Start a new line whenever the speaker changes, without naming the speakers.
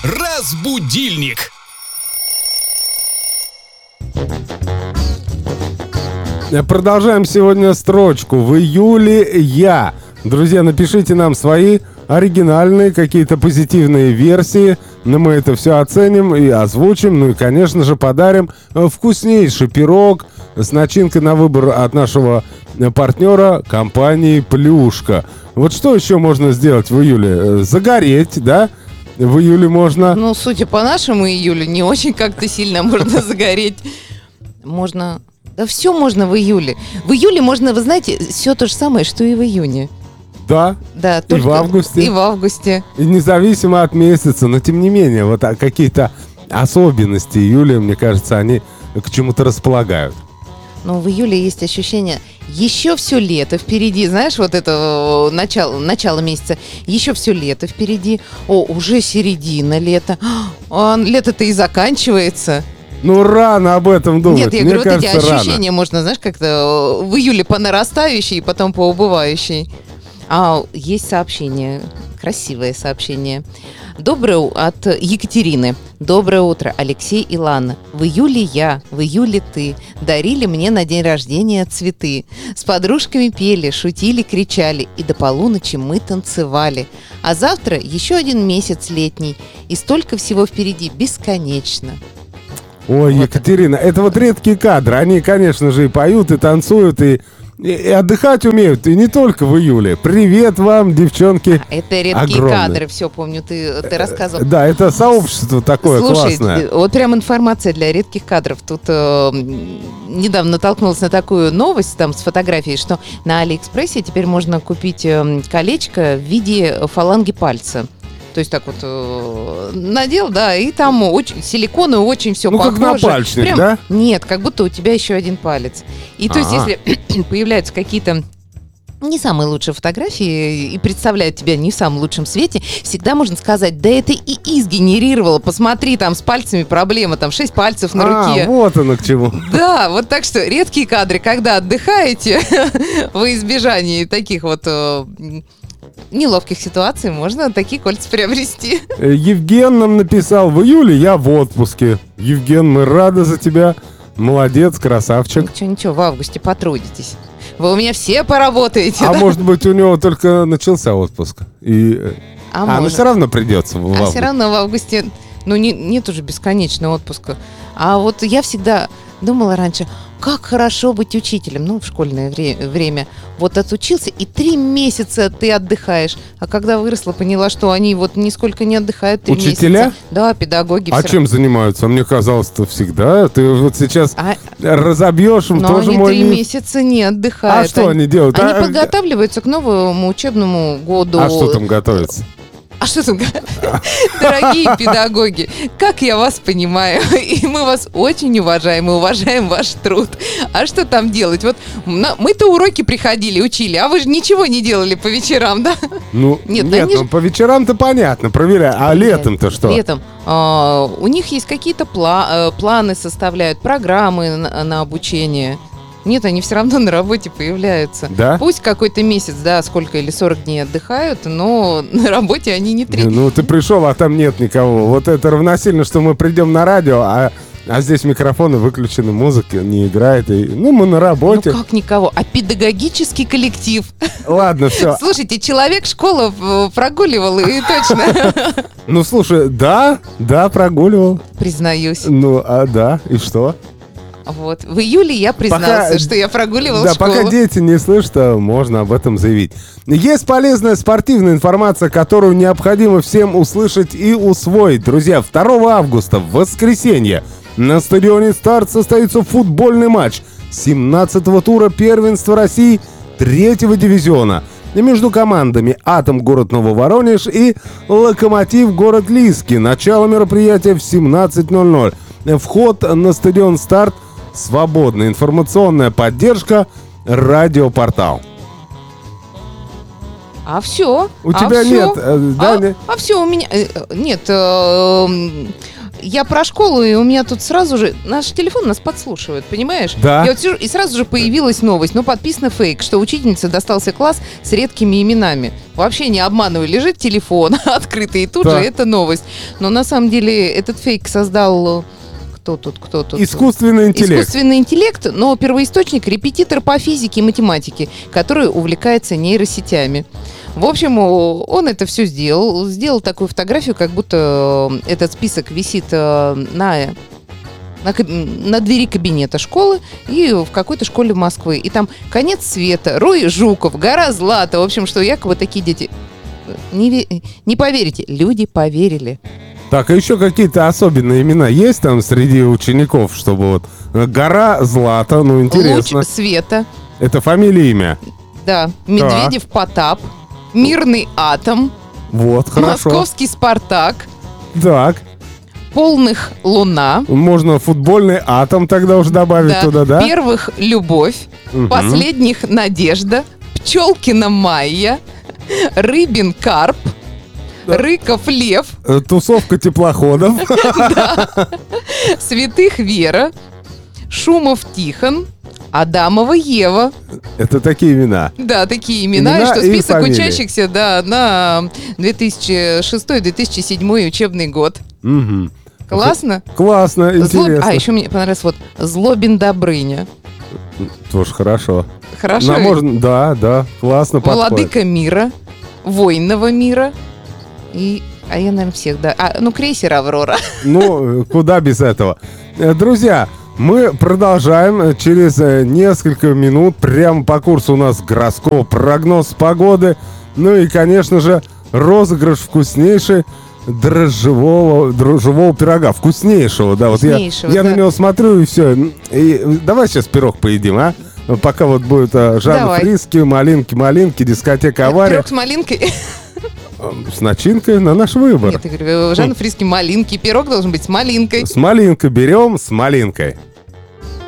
Разбудильник.
Продолжаем сегодня строчку. В июле я. Друзья, напишите нам свои оригинальные, какие-то позитивные версии. Но мы это все оценим и озвучим. Ну и, конечно же, подарим вкуснейший пирог с начинкой на выбор от нашего партнера компании «Плюшка». Вот что еще можно сделать в июле? Загореть, да? В июле можно...
Ну, судя по нашему июлю, не очень как-то сильно можно загореть. Можно... Да все можно в июле. В июле можно, вы знаете, все то же самое, что и в июне.
Да,
Да,
и в августе.
И в августе.
И независимо от месяца, но тем не менее, вот какие-то особенности июля, мне кажется, они к чему-то располагают.
Но в июле есть ощущение, еще все лето впереди, знаешь, вот это начало месяца, еще все лето впереди, уже середина лета, лето-то и заканчивается.
Ну, рано об этом думать.
Нет, я
мне
говорю, вот эти
кажется,
ощущения
рано.
можно, знаешь, как-то в июле по нарастающей и потом по убывающей. А есть сообщение, красивое сообщение. От Екатерины. Доброе утро, Алексей и Лана. В июле я, в июле ты. Дарили мне на день рождения цветы. С подружками пели, шутили, кричали. И до полуночи мы танцевали. А завтра еще один месяц летний. И столько всего впереди, бесконечно.
Ой, вот Екатерина, это вот редкие кадры. Они, конечно же, и поют, и танцуют, и отдыхать умеют, и не только в июле. Привет вам, девчонки.
Это редкие
огромные
кадры, все помню, ты рассказывал.
Да, это сообщество такое.
Слушай,
классное.
Вот прям информация для редких кадров. Тут недавно натолкнулась на такую новость там с фотографией, что на Алиэкспрессе теперь можно купить колечко в виде фаланги пальца. То есть так вот надел, да, и там силиконовый, очень все похоже.
Ну, как напальчник,
прям,
да?
Нет, как будто у тебя еще один палец. И то есть, если появляются какие-то не самые лучшие фотографии и представляют тебя не в самом лучшем свете, всегда можно сказать, да это ИИ сгенерировало, посмотри, там с пальцами проблема, там 6 пальцев на руке.
Вот оно к чему.
Да, вот так что редкие кадры, когда отдыхаете во избежании таких вот неловких ситуаций, можно такие кольца приобрести.
Евген нам написал: в июле я в отпуске. Евген, мы рады за тебя. Молодец, красавчик.
Ничего, в августе потрудитесь. Вы у меня все поработаете.
А
да?
может быть, у него только начался отпуск. Но все равно придется в августе.
Все равно в августе, нет уже бесконечного отпуска. А вот я всегда думала раньше, как хорошо быть учителем, в школьное время. Вот отучился, и 3 месяца ты отдыхаешь. А когда выросла, поняла, что они вот нисколько не отдыхают 3 месяца.
Учителя?
Да, педагоги.
А чем занимаются? Мне казалось-то всегда. Ты вот сейчас разобьешь,
но
тоже
они
мой
3 месяца не отдыхают.
А что они делают?
Они подготавливаются к новому учебному году.
А что там готовится?
А что там? Дорогие педагоги, как я вас понимаю, и мы вас очень уважаем, и уважаем ваш труд. А что там делать? Вот мы-то уроки приходили, учили, а вы же ничего не делали по вечерам, да?
Нет, по вечерам-то понятно, проверяю. А летом-то что?
Летом. У них есть какие-то планы составляют, программы на обучение. Нет, они все равно на работе появляются.
Да?
Пусть какой-то месяц, сколько или 40 дней отдыхают, но на работе они не 3.
Ты пришел, а там нет никого. Вот это равносильно, что мы придем на радио, а здесь микрофоны выключены, музыка не играет. Мы на работе.
Как никого? А педагогический коллектив?
Ладно, все.
Слушайте, человек школу прогуливал, и точно.
Слушай, да, прогуливал.
Признаюсь.
Да, и что?
Вот. В июле я признался, что я прогуливал школу.
Да, пока дети не слышат, можно об этом заявить. Есть полезная спортивная информация, которую необходимо всем услышать и усвоить. Друзья, 2 августа, в воскресенье, на стадионе «Старт» состоится футбольный матч 17-го тура первенства России 3-го дивизиона между командами «Атом» город Нововоронеж и «Локомотив» город Лиски. Начало мероприятия в 17:00. Вход на стадион «Старт» свободная. Информационная поддержка «Радиопортал».
А все.
У тебя
всё?
нет.
А все у меня. Нет. я про школу, и у меня тут сразу же... Наш телефон нас подслушивает, понимаешь?
Да.
Я вот сижу, и сразу же появилась новость, подписано фейк, что учительнице достался класс с редкими именами. Вообще не обманывай, лежит телефон открытый, и тут же это новость. Но на самом деле этот фейк создал... Кто тут?
Искусственный интеллект.
Искусственный интеллект, но первоисточник — репетитор по физике и математике, который увлекается нейросетями. В общем, он это все сделал такую фотографию, как будто этот список висит на двери кабинета школы и в какой-то школе Москвы. И там конец света, Рой Жуков, гора Злата. В общем, что якобы такие дети... Не поверите, люди поверили.
Так, а еще какие-то особенные имена есть там среди учеников, чтобы вот гора Злата, ну интересно.
Луч света.
Это фамилия, имя?
Да. Медведев Потап. Мирный атом.
Вот, хорошо.
Московский Спартак.
Так.
Полных луна.
Можно футбольный атом тогда уже добавить туда, да?
Первых любовь. Последних надежда. Пчелкина Майя. Рыбин Карп. Рыков Лев.
Тусовка теплоходов.
Святых Вера. Шумов Тихон. Адамова Ева.
Это такие имена.
Да, такие имена. И что список учащихся, на 2006-2007 учебный год.
Угу.
Классно?
Классно, интересно.
А еще мне понравилось Злобин Добрыня.
Тоже хорошо.
Хорошо?
Можно, да, классно подходит.
Владыка мира. Войного мира. А я, наверное, всех, да. Крейсер «Аврора».
Ну, куда без этого. Друзья, мы продолжаем. Через несколько минут прямо по курсу у нас гороскоп, прогноз погоды. Ну и, конечно же, розыгрыш вкуснейший дрожжевого пирога. Вкуснейшего, да. Вот я на него смотрю, и все. И давай сейчас пирог поедим, а? Пока вот будет Жанна Фриске, малинки, дискотека «Авария».
Пирог с малинкой.
С начинкой на наш выбор.
Нет, я говорю, Жанна Фриске малинки. Пирог должен быть с малинкой.
С малинкой берем, с малинкой.